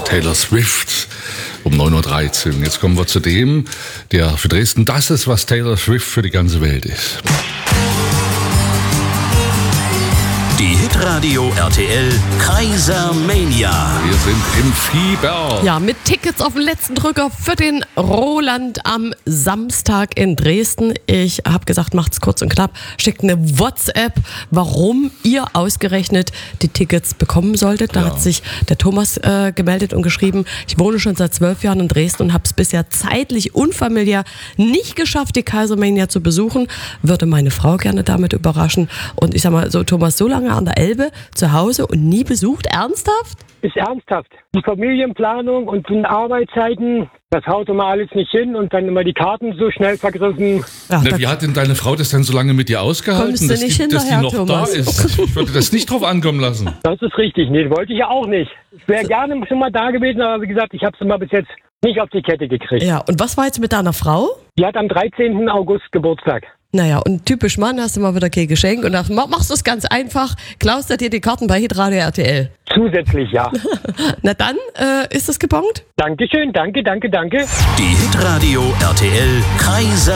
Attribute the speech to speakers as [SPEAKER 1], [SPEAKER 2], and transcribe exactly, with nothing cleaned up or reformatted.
[SPEAKER 1] Taylor Swift um neun Uhr dreizehn. Jetzt kommen wir zu dem, der für Dresden das ist, was Taylor Swift für die ganze Welt ist.
[SPEAKER 2] Die Hitradio R T L Kaisermania.
[SPEAKER 1] Wir sind im Fieber.
[SPEAKER 3] Ja, mit Tickets auf den letzten Drücker für den Roland am Samstag in Dresden. Ich habe gesagt, macht's kurz und knapp. Schickt eine WhatsApp, warum ihr ausgerechnet die Tickets bekommen solltet. Da
[SPEAKER 1] Ja.
[SPEAKER 3] hat sich der Thomas äh, gemeldet und geschrieben, ich wohne schon seit zwölf Jahren in Dresden und habe es bisher zeitlich unfamiliär nicht geschafft, die Kaisermania zu besuchen. Würde meine Frau gerne damit überraschen. Und ich sag mal so, Thomas, so lange an der Elbe zu Hause und nie besucht? Ernsthaft?
[SPEAKER 4] Ist ernsthaft. Die Familienplanung und die Arbeitszeiten, das haut immer alles nicht hin und dann immer die Karten so schnell vergriffen.
[SPEAKER 3] Ja,
[SPEAKER 1] Na,
[SPEAKER 3] da
[SPEAKER 1] wie hat denn deine Frau das denn so lange mit dir ausgehalten,
[SPEAKER 3] Kommst du
[SPEAKER 1] dass,
[SPEAKER 3] nicht
[SPEAKER 1] die, dass die
[SPEAKER 3] hinterher,
[SPEAKER 1] noch
[SPEAKER 3] Thomas?
[SPEAKER 1] da ist? Ich würde das nicht drauf ankommen lassen.
[SPEAKER 4] Das ist richtig. Nee, wollte ich ja auch nicht. Ich wäre gerne schon mal da gewesen, aber wie gesagt, ich habe es immer bis jetzt nicht auf die Kette gekriegt.
[SPEAKER 3] ja, und was war jetzt mit deiner Frau?
[SPEAKER 4] Die hat am dreizehnten August Geburtstag.
[SPEAKER 3] Naja, und typisch Mann, hast du mal wieder kein Geschenk und dann machst du es ganz einfach, klaust dir die Karten bei Hitradio R T L.
[SPEAKER 4] Zusätzlich, ja.
[SPEAKER 3] Na dann, äh, ist das gebongt?
[SPEAKER 4] Dankeschön, danke, danke, danke.
[SPEAKER 2] Die Hitradio R T L Kaiser